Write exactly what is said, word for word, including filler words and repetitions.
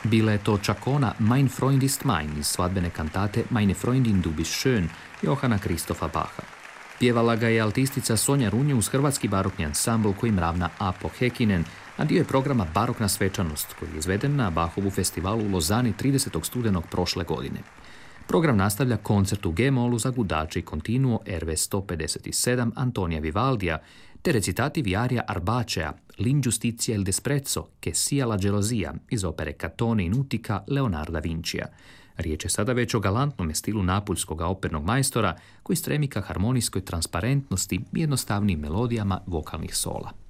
Bila je to čak ona Mein Freund ist mein iz svadbene kantate Meine Freundin du bist schön Johana Kristofa Bacha. Pjevala ga je altistica Sonja Runju uz hrvatski barokni ansambl kojim ravna Apo Hekinen, a dio je programa Barokna svečanost koji je izveden na Bachovu festivalu u Lozani tridesetog studenog prošle godine. Program nastavlja koncert u G-molu za gudače i kontinuo R V sto pedeset sedam Antonija Vivaldija, te recitati Viaria Arbacea, L'ingiustizia e il desprezzo, che sia la gelosia iz opere Catone in Utica Leonarda Vincija. Riječ je sada već o galantnom stilu napuljskog opernog majstora koji stremi ka harmonijskoj transparentnosti i jednostavnim melodijama vokalnih sola.